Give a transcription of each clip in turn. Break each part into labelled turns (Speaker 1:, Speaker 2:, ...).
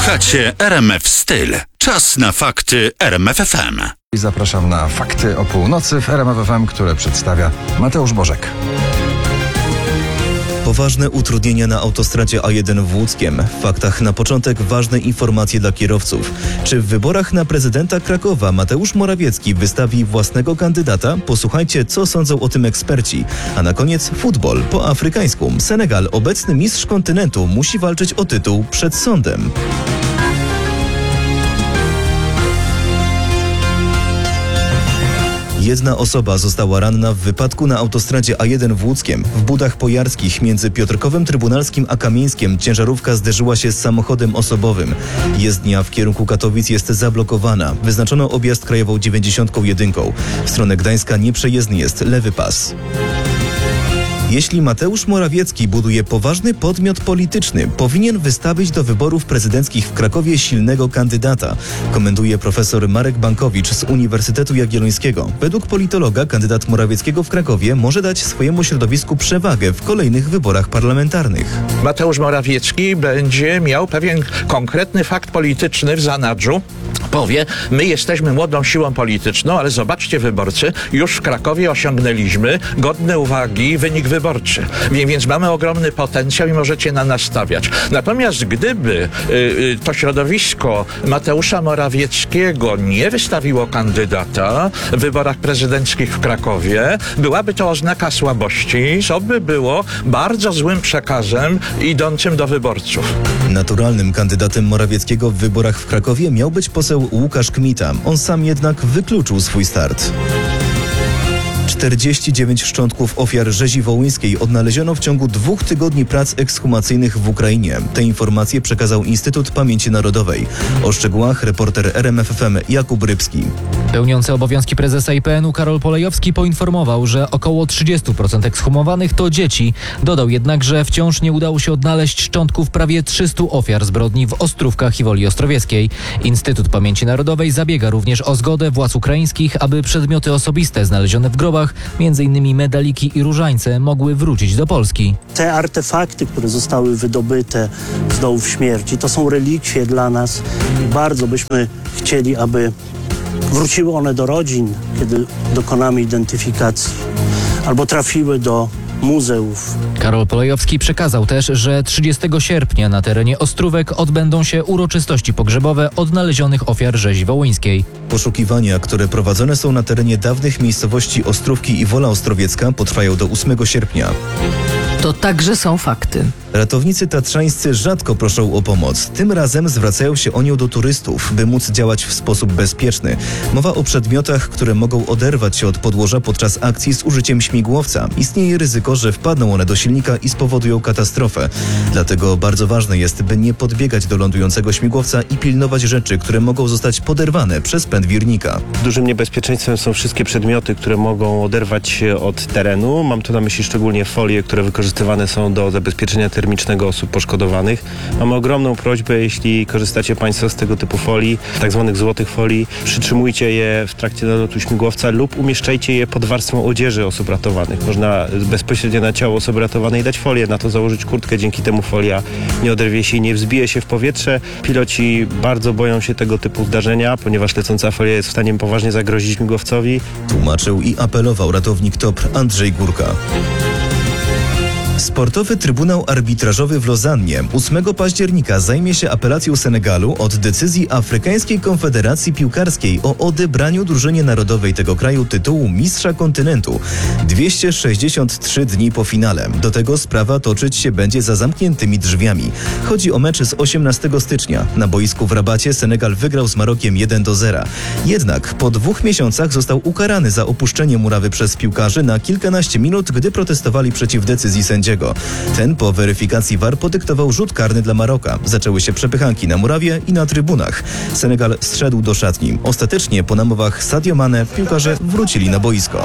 Speaker 1: Słuchacie RMF Styl. Czas na fakty RMF FM.
Speaker 2: Zapraszam na fakty o północy w RMF FM, które przedstawia Mateusz Bożek.
Speaker 3: Poważne utrudnienia na autostradzie A1 w Łódzkiem. W faktach na początek ważne informacje dla kierowców. Czy w wyborach na prezydenta Krakowa Mateusz Morawiecki wystawi własnego kandydata? Posłuchajcie, co sądzą o tym eksperci. A na koniec futbol. Po afrykańsku Senegal, obecny mistrz kontynentu, musi walczyć o tytuł przed sądem. Jedna osoba została ranna w wypadku na autostradzie A1 w Łódzkiem. W Budach Pojarskich między Piotrkowem Trybunalskim a Kamieńskiem ciężarówka zderzyła się z samochodem osobowym. Jezdnia w kierunku Katowic jest zablokowana. Wyznaczono objazd krajową 91. W stronę Gdańska nieprzejezdny jest lewy pas. Jeśli Mateusz Morawiecki buduje poważny podmiot polityczny, powinien wystawić do wyborów prezydenckich w Krakowie silnego kandydata, komentuje profesor Marek Bankowicz z Uniwersytetu Jagiellońskiego. Według politologa kandydat Morawieckiego w Krakowie może dać swojemu środowisku przewagę w kolejnych wyborach parlamentarnych.
Speaker 4: Mateusz Morawiecki będzie miał pewien konkretny fakt polityczny w zanadrzu. Powie, my jesteśmy młodą siłą polityczną, ale zobaczcie wyborcy, już w Krakowie osiągnęliśmy godny uwagi wynik wyborczy. Więc mamy ogromny potencjał i możecie na nas stawiać. Natomiast gdyby to środowisko Mateusza Morawieckiego nie wystawiło kandydata w wyborach prezydenckich w Krakowie, byłaby to oznaka słabości, co by było bardzo złym przekazem idącym do wyborców.
Speaker 3: Naturalnym kandydatem Morawieckiego w wyborach w Krakowie miał być poseł Łukasz Kmita. On sam jednak wykluczył swój start. 49 szczątków ofiar rzezi wołyńskiej odnaleziono w ciągu 2 tygodni prac ekshumacyjnych w Ukrainie. Te informacje przekazał Instytut Pamięci Narodowej. O szczegółach reporter RMF FM Jakub Rybski.
Speaker 5: Pełniący obowiązki prezesa IPN-u Karol Polejowski poinformował, że około 30% ekshumowanych to dzieci. Dodał jednak, że wciąż nie udało się odnaleźć szczątków prawie 300 ofiar zbrodni w Ostrówkach i Woli Ostrowieckiej. Instytut Pamięci Narodowej zabiega również o zgodę władz ukraińskich, aby przedmioty osobiste znalezione w grobach, m.in. medaliki i różańce, mogły wrócić do Polski.
Speaker 6: Te artefakty, które zostały wydobyte z dołów śmierci, to są relikwie dla nas i bardzo byśmy chcieli, aby wróciły one do rodzin, kiedy dokonamy identyfikacji, albo trafiły do muzeów.
Speaker 5: Karol Polejowski przekazał też, że 30 sierpnia na terenie Ostrówek odbędą się uroczystości pogrzebowe odnalezionych ofiar rzezi wołyńskiej.
Speaker 3: Poszukiwania, które prowadzone są na terenie dawnych miejscowości Ostrówki i Wola Ostrowiecka, potrwają do 8 sierpnia.
Speaker 7: To także są fakty.
Speaker 3: Ratownicy tatrzańscy rzadko proszą o pomoc. Tym razem zwracają się o nią do turystów, by móc działać w sposób bezpieczny. Mowa o przedmiotach, które mogą oderwać się od podłoża podczas akcji z użyciem śmigłowca. Istnieje ryzyko, że wpadną one do silnika i spowodują katastrofę. Dlatego bardzo ważne jest, by nie podbiegać do lądującego śmigłowca i pilnować rzeczy, które mogą zostać poderwane przez pęd wirnika.
Speaker 8: Dużym niebezpieczeństwem są wszystkie przedmioty, które mogą oderwać się od terenu. Mam tu na myśli szczególnie folie, które wykorzystywane są do zabezpieczenia termicznego osób poszkodowanych. Mamy ogromną prośbę, jeśli korzystacie Państwo z tego typu folii, tak zwanych złotych folii, przytrzymujcie je w trakcie nalotu śmigłowca lub umieszczajcie je pod warstwą odzieży osób ratowanych. Można bezpośrednio na ciało osoby ratowanej dać folię, na to założyć kurtkę, dzięki temu folia nie oderwie się i nie wzbije się w powietrze. Piloci bardzo boją się tego typu zdarzenia, ponieważ lecąca folia jest w stanie poważnie zagrozić śmigłowcowi.
Speaker 3: Tłumaczył i apelował ratownik TOPR Andrzej Górka. Sportowy Trybunał Arbitrażowy w Lozannie 8 października zajmie się apelacją Senegalu od decyzji Afrykańskiej Konfederacji Piłkarskiej o odebraniu drużynie narodowej tego kraju tytułu mistrza kontynentu 263 dni po finale. Do tego sprawa toczyć się będzie za zamkniętymi drzwiami. Chodzi o mecz z 18 stycznia. Na boisku w Rabacie Senegal wygrał z Marokiem 1-0. Jednak po 2 miesiącach został ukarany za opuszczenie murawy przez piłkarzy na kilkanaście minut, gdy protestowali przeciw decyzji sędziego. Ten po weryfikacji VAR podyktował rzut karny dla Maroka. Zaczęły się przepychanki na murawie i na trybunach. Senegal zszedł do szatni. Ostatecznie po namowach Sadio Mane piłkarze wrócili na boisko.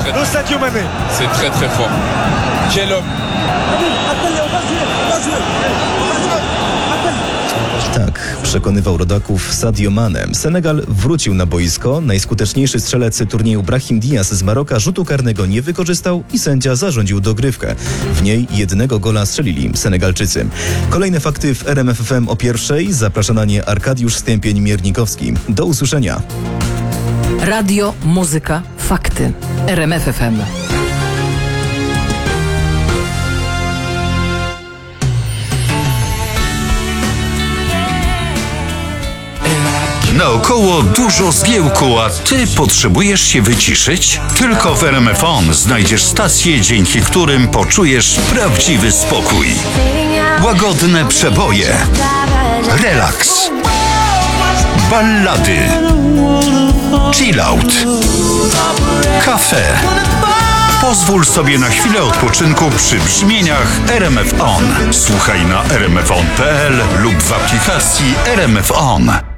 Speaker 3: Tak, przekonywał rodaków Sadio Mane. Senegal wrócił na boisko. Najskuteczniejszy strzelec turnieju Brahim Diaz z Maroka rzutu karnego nie wykorzystał i sędzia zarządził dogrywkę. W niej 1 gola strzelili Senegalczycy. Kolejne fakty w RMF FM o 1:00. Zaprasza na nie Arkadiusz Stępień-Miernikowski. Do usłyszenia.
Speaker 7: Radio, muzyka, fakty. RMF FM.
Speaker 1: Naokoło dużo zgiełku, a ty potrzebujesz się wyciszyć? Tylko w RMF On znajdziesz stacje, dzięki którym poczujesz prawdziwy spokój. Łagodne przeboje, relaks, ballady, chillout, kafe. Pozwól sobie na chwilę odpoczynku przy brzmieniach RMF On. Słuchaj na rmfon.pl lub w aplikacji RMF On.